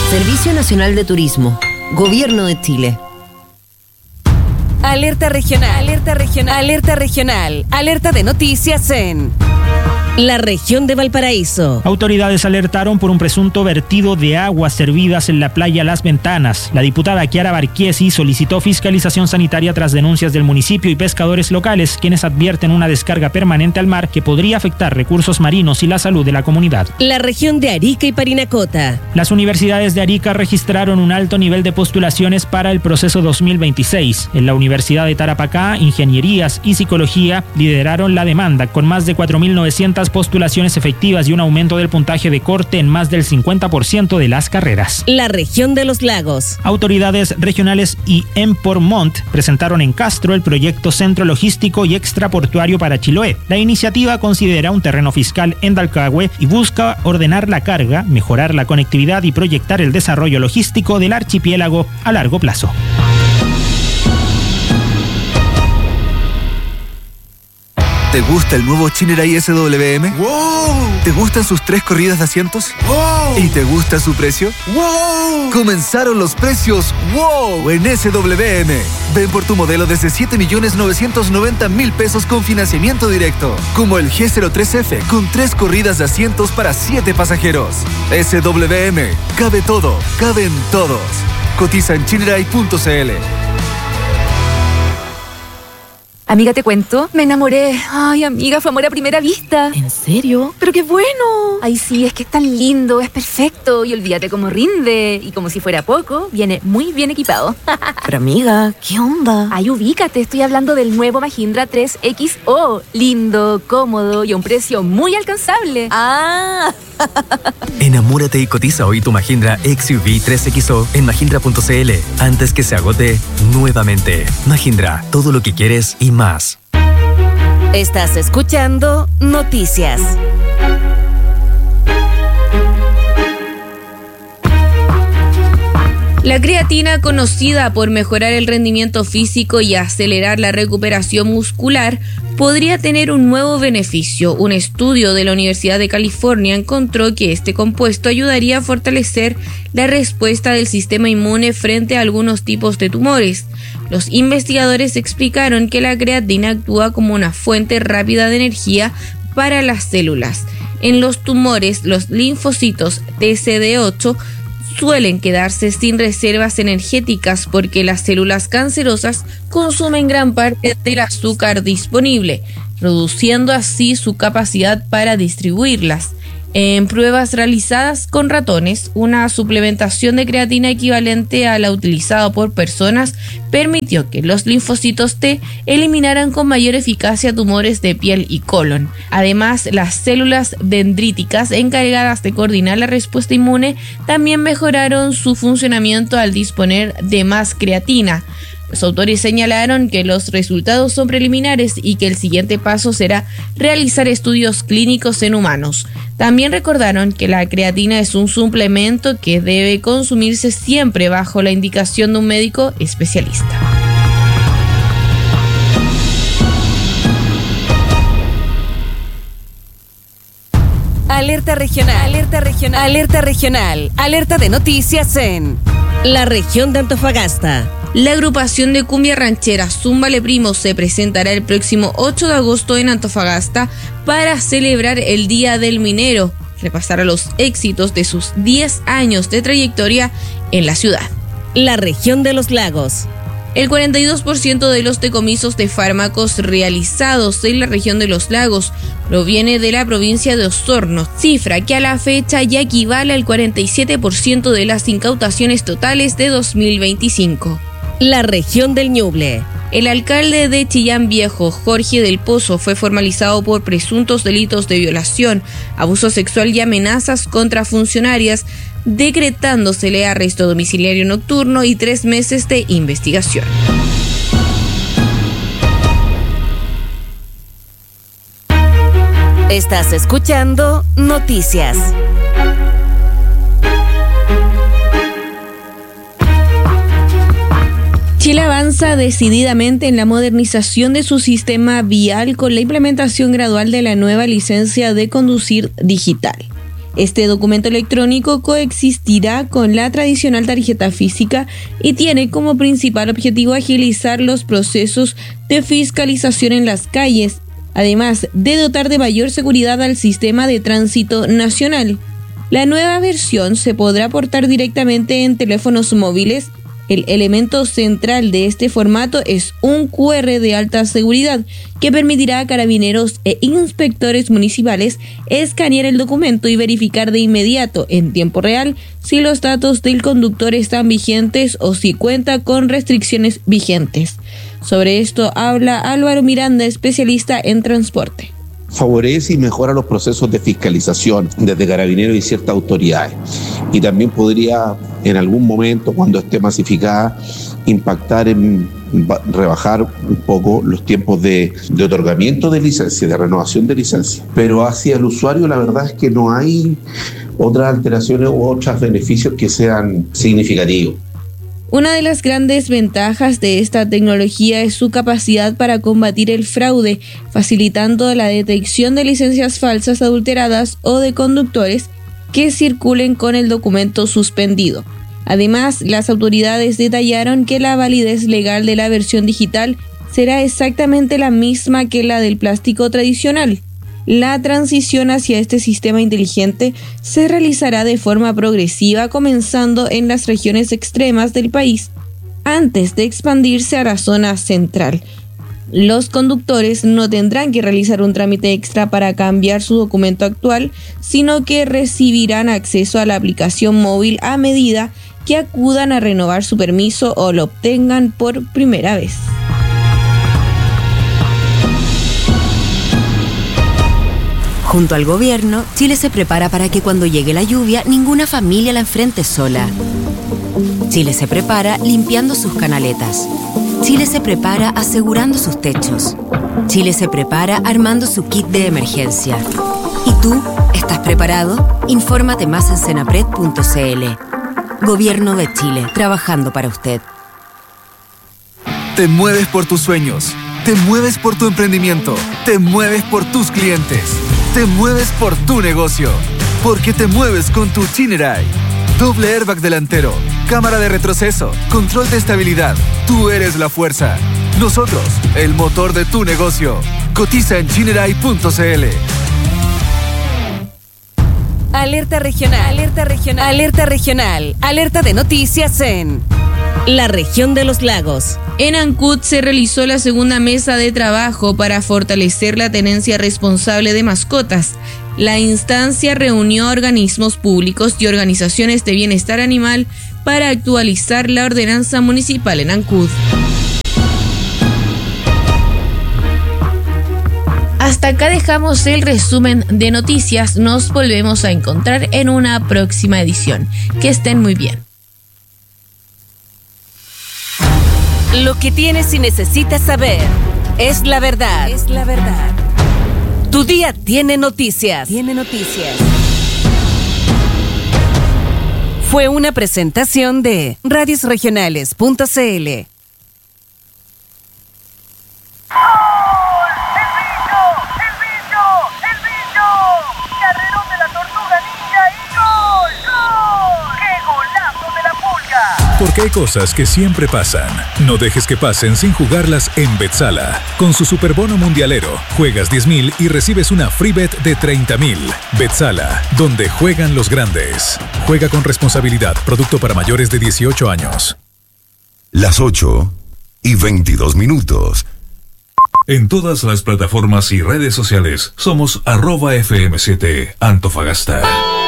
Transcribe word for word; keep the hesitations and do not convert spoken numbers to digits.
Servicio Nacional de Turismo. Gobierno de Chile. Alerta regional, alerta regional, alerta regional, alerta de noticias en la región de Valparaíso. Autoridades alertaron por un presunto vertido de aguas servidas en la playa Las Ventanas. La diputada Chiara Barchiesi solicitó fiscalización sanitaria tras denuncias del municipio y pescadores locales, quienes advierten una descarga permanente al mar que podría afectar recursos marinos y la salud de la comunidad. La región de Arica y Parinacota. Las universidades de Arica registraron un alto nivel de postulaciones para el proceso dos mil veintiséis. En la Universidad de Tarapacá, Ingenierías y Psicología lideraron la demanda, con más de cuatro mil novecientas postulaciones efectivas y un aumento del puntaje de corte en más del cincuenta por ciento de las carreras. La región de los lagos. Autoridades regionales y Empormont presentaron en Castro el proyecto Centro Logístico y Extraportuario para Chiloé. La iniciativa considera un terreno fiscal en Dalcahue y busca ordenar la carga, mejorar la conectividad y proyectar el desarrollo logístico del archipiélago a largo plazo. ¿Te gusta el nuevo Chinerai S W M? ¡Wow! ¿Te gustan sus tres corridas de asientos? ¡Wow! ¿Y te gusta su precio? ¡Wow! Comenzaron los precios ¡wow! En S W M. Ven por tu modelo desde siete millones novecientos noventa mil pesos con financiamiento directo. Como el G cero tres F con tres corridas de asientos para siete pasajeros. S W M. Cabe todo. Caben todos. Cotiza en chinerai punto c l. Amiga, te cuento, me enamoré. Ay, amiga, fue amor a primera vista. ¿En serio? ¡Pero qué bueno! Ay, sí, es que es tan lindo, es perfecto. Y olvídate cómo rinde. Y como si fuera poco, viene muy bien equipado. Pero amiga, ¿qué onda? Ay, ubícate, estoy hablando del nuevo Mahindra tres X O. Lindo, cómodo y a un precio muy alcanzable. ¡Ah! Enamórate y cotiza hoy tu Mahindra X U V tres X O en mahindra punto c l antes que se agote nuevamente. Mahindra, todo lo que quieres y más. Estás escuchando Noticias. La creatina, conocida por mejorar el rendimiento físico y acelerar la recuperación muscular, podría tener un nuevo beneficio. Un estudio de la Universidad de California encontró que este compuesto ayudaría a fortalecer la respuesta del sistema inmune frente a algunos tipos de tumores. Los investigadores explicaron que la creatina actúa como una fuente rápida de energía para las células. En los tumores, los linfocitos T C D ocho suelen quedarse sin reservas energéticas porque las células cancerosas consumen gran parte del azúcar disponible, reduciendo así su capacidad para distribuirlas. En pruebas realizadas con ratones, una suplementación de creatina equivalente a la utilizada por personas permitió que los linfocitos T eliminaran con mayor eficacia tumores de piel y colon. Además, las células dendríticas encargadas de coordinar la respuesta inmune también mejoraron su funcionamiento al disponer de más creatina. Los autores señalaron que los resultados son preliminares y que el siguiente paso será realizar estudios clínicos en humanos. También recordaron que la creatina es un suplemento que debe consumirse siempre bajo la indicación de un médico especialista. Alerta regional, alerta regional, alerta regional, alerta de noticias en la región de Antofagasta. La agrupación de cumbia ranchera Zúmbale Primo se presentará el próximo ocho de agosto en Antofagasta para celebrar el Día del Minero, repasará los éxitos de sus diez años de trayectoria en la ciudad. La región de los lagos. El cuarenta y dos por ciento de los decomisos de fármacos realizados en la región de los lagos proviene de la provincia de Osorno, cifra que a la fecha ya equivale al cuarenta y siete por ciento de las incautaciones totales de dos mil veinticinco. La región del Ñuble. El alcalde de Chillán Viejo, Jorge del Pozo, fue formalizado por presuntos delitos de violación, abuso sexual y amenazas contra funcionarias, decretándosele arresto domiciliario nocturno y tres meses de investigación. Estás escuchando Noticias. Chile avanza decididamente en la modernización de su sistema vial con la implementación gradual de la nueva licencia de conducir digital. Este documento electrónico coexistirá con la tradicional tarjeta física y tiene como principal objetivo agilizar los procesos de fiscalización en las calles, además de dotar de mayor seguridad al sistema de tránsito nacional. La nueva versión se podrá portar directamente en teléfonos móviles. El elemento central de este formato es un cu erre de alta seguridad que permitirá a carabineros e inspectores municipales escanear el documento y verificar de inmediato, en tiempo real, si los datos del conductor están vigentes o si cuenta con restricciones vigentes. Sobre esto habla Álvaro Miranda, especialista en transporte. Favorece y mejora los procesos de fiscalización desde carabineros y ciertas autoridades. Y también podría, en algún momento, cuando esté masificada, impactar en rebajar un poco los tiempos de, de otorgamiento de licencia, de renovación de licencia. Pero hacia el usuario, la verdad es que no hay otras alteraciones u otros beneficios que sean significativos. Una de las grandes ventajas de esta tecnología es su capacidad para combatir el fraude, facilitando la detección de licencias falsas, adulteradas o de conductores que circulen con el documento suspendido. Además, las autoridades detallaron que la validez legal de la versión digital será exactamente la misma que la del plástico tradicional. La transición hacia este sistema inteligente se realizará de forma progresiva, comenzando en las regiones extremas del país, antes de expandirse a la zona central. Los conductores no tendrán que realizar un trámite extra para cambiar su documento actual, sino que recibirán acceso a la aplicación móvil a medida que acudan a renovar su permiso o lo obtengan por primera vez. Junto al gobierno, Chile se prepara para que cuando llegue la lluvia, ninguna familia la enfrente sola. Chile se prepara limpiando sus canaletas. Chile se prepara asegurando sus techos. Chile se prepara armando su kit de emergencia. ¿Y tú? ¿Estás preparado? Infórmate más en senapred punto c l. Gobierno de Chile, trabajando para usted. Te mueves por tus sueños. Te mueves por tu emprendimiento. Te mueves por tus clientes. Te mueves por tu negocio, porque te mueves con tu Chinerai. Doble airbag delantero, cámara de retroceso, control de estabilidad. Tú eres la fuerza. Nosotros, el motor de tu negocio. Cotiza en chinerai punto c l. Alerta regional, alerta regional, alerta regional, alerta de noticias en la región de los lagos. En Ancud se realizó la segunda mesa de trabajo para fortalecer la tenencia responsable de mascotas. La instancia reunió a organismos públicos y organizaciones de bienestar animal para actualizar la ordenanza municipal en Ancud. Hasta acá dejamos el resumen de noticias. Nos volvemos a encontrar en una próxima edición. Que estén muy bien. Lo que tienes y necesitas saber es la verdad. Es la verdad. Tu día tiene noticias. Tiene noticias. Fue una presentación de radios regionales punto c l. Porque hay cosas que siempre pasan. No dejes que pasen sin jugarlas en Betsala. Con su superbono mundialero, juegas diez mil y recibes una free bet de treinta mil. Betsala, donde juegan los grandes. Juega con responsabilidad. Producto para mayores de dieciocho años. Las ocho y veintidós minutos. En todas las plataformas y redes sociales somos arroba F M siete Antofagasta.